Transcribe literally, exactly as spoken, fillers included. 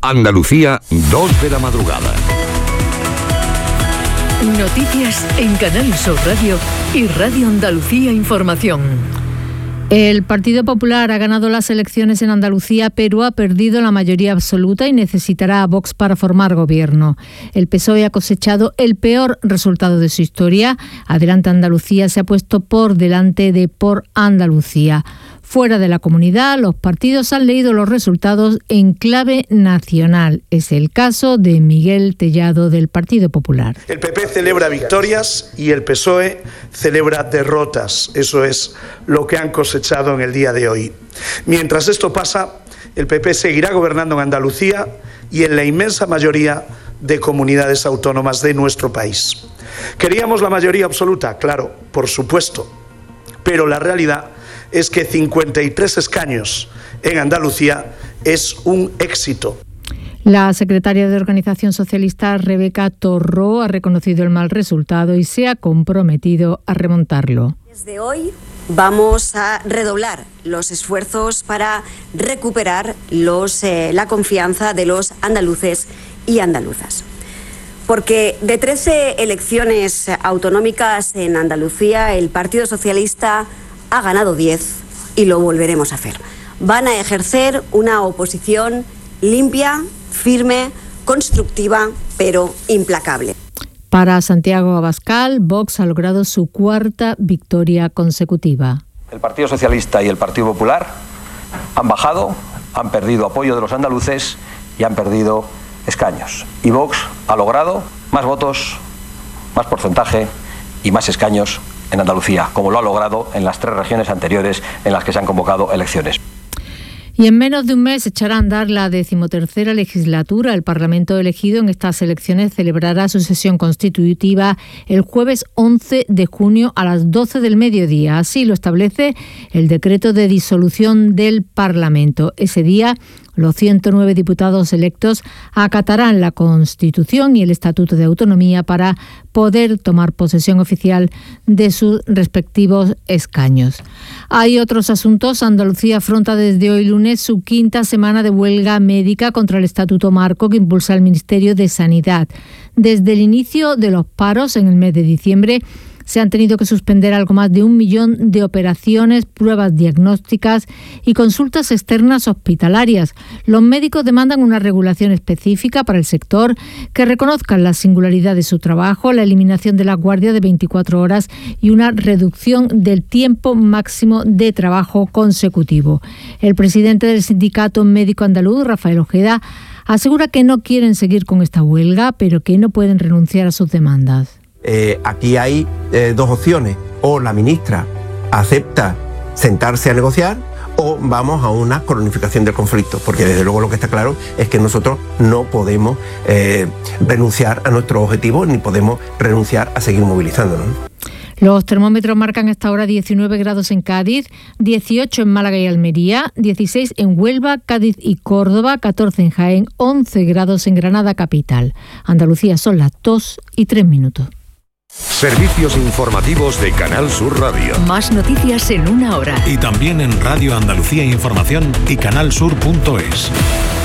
Andalucía, dos de la madrugada. Noticias en Canal Sur Radio y Radio Andalucía Información. El Partido Popular ha ganado las elecciones en Andalucía, pero ha perdido la mayoría absoluta y necesitará a Vox para formar gobierno. El P S O E ha cosechado el peor resultado de su historia. Adelante Andalucía se ha puesto por delante de Por Andalucía. Fuera de la comunidad, los partidos han leído los resultados en clave nacional. Es el caso de Miguel Tellado del Partido Popular. El P P celebra victorias y el P S O E celebra derrotas. Eso es lo que han cosechado en el día de hoy. Mientras esto pasa, el P P seguirá gobernando en Andalucía y en la inmensa mayoría de comunidades autónomas de nuestro país. ¿Queríamos la mayoría absoluta? Claro, por supuesto. Pero la realidad es que cincuenta y tres escaños en Andalucía es un éxito. La secretaria de Organización Socialista, Rebeca Torró, ha reconocido el mal resultado y se ha comprometido a remontarlo. Desde hoy vamos a redoblar los esfuerzos para recuperar los, eh, la confianza de los andaluces y andaluzas. Porque de trece elecciones autonómicas en Andalucía, el Partido Socialista ha ganado diez y lo volveremos a hacer. Van a ejercer una oposición limpia, firme, constructiva, pero implacable. Para Santiago Abascal, Vox ha logrado su cuarta victoria consecutiva. El Partido Socialista y el Partido Popular han bajado, han perdido apoyo de los andaluces y han perdido escaños. Y Vox ha logrado más votos, más porcentaje y más escaños en Andalucía, como lo ha logrado en las tres regiones anteriores en las que se han convocado elecciones. Y en menos de un mes echará a andar la decimotercera legislatura. El Parlamento elegido en estas elecciones celebrará su sesión constitutiva el jueves once de junio a las doce del mediodía. Así lo establece el decreto de disolución del Parlamento. Ese día, los ciento nueve diputados electos acatarán la Constitución y el Estatuto de Autonomía para poder tomar posesión oficial de sus respectivos escaños. Hay otros asuntos. Andalucía afronta desde hoy lunes su quinta semana de huelga médica contra el Estatuto Marco que impulsa el Ministerio de Sanidad. Desde el inicio de los paros en el mes de diciembre, se han tenido que suspender algo más de un millón de operaciones, pruebas diagnósticas y consultas externas hospitalarias. Los médicos demandan una regulación específica para el sector que reconozca la singularidad de su trabajo, la eliminación de la guardia de veinticuatro horas y una reducción del tiempo máximo de trabajo consecutivo. El presidente del Sindicato Médico Andaluz, Rafael Ojeda, asegura que no quieren seguir con esta huelga, pero que no pueden renunciar a sus demandas. Eh, aquí hay eh, dos opciones: o la ministra acepta sentarse a negociar o vamos a una cronificación del conflicto, porque desde luego lo que está claro es que nosotros no podemos eh, renunciar a nuestros objetivos ni podemos renunciar a seguir movilizándonos. Los termómetros marcan hasta ahora diecinueve grados en Cádiz, dieciocho en Málaga y Almería, dieciséis en Huelva, Cádiz y Córdoba, catorce en Jaén, once grados en Granada capital. Andalucía son las dos y tres minutos. Servicios informativos de Canal Sur Radio. Más noticias en una hora. Y también en Radio Andalucía Información y canal sur punto es.